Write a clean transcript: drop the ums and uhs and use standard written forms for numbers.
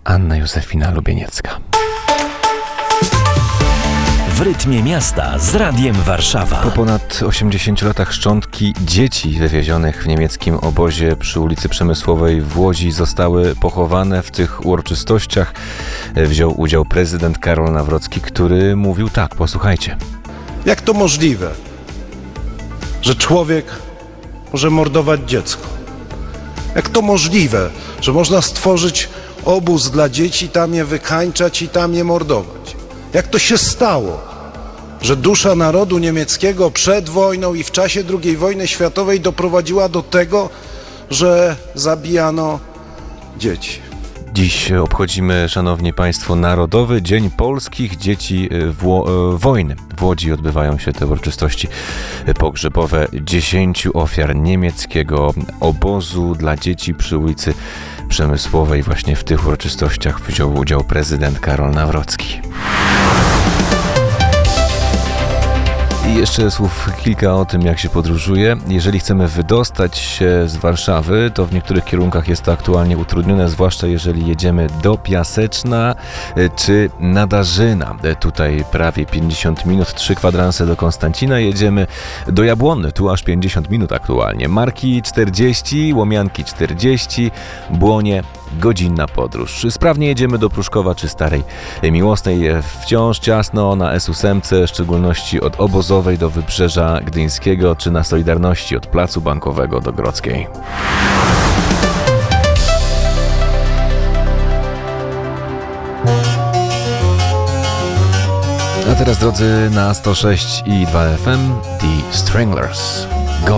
Anna Józefina Lubieniecka. W rytmie miasta z Radiem Warszawa. Po ponad 80 latach szczątki dzieci wywiezionych w niemieckim obozie przy ulicy Przemysłowej w Łodzi zostały pochowane. W tych uroczystościach wziął udział prezydent Karol Nawrocki, który mówił tak, posłuchajcie. Jak to możliwe, że człowiek może mordować dziecko? Jak to możliwe, że można stworzyć obóz dla dzieci, tam je wykańczać i tam je mordować? Jak to się stało, że dusza narodu niemieckiego przed wojną i w czasie II wojny światowej doprowadziła do tego, że zabijano dzieci? Dziś obchodzimy, szanowni państwo, Narodowy Dzień Polskich Dzieci Wojny. W Łodzi odbywają się te uroczystości pogrzebowe 10 ofiar niemieckiego obozu dla dzieci przy ulicy Przemysłowej. Właśnie w tych uroczystościach wziął udział prezydent Karol Nawrocki. I jeszcze słów kilka o tym, jak się podróżuje. Jeżeli chcemy wydostać się z Warszawy, to w niektórych kierunkach jest to aktualnie utrudnione, zwłaszcza jeżeli jedziemy do Piaseczna czy Nadarzyna. Tutaj prawie 50 minut, 3 kwadranse do Konstancina. Jedziemy do Jabłonny, tu aż 50 minut aktualnie. Marki 40, Łomianki 40, Błonie godzinna podróż. Sprawnie jedziemy do Pruszkowa czy Starej Miłosnej. Wciąż ciasno na S8, w szczególności od Obozowej do Wybrzeża Gdyńskiego, czy na Solidarności od Placu Bankowego do Grodzkiej. A teraz, drodzy, na 106 i 2 FM The Stranglers.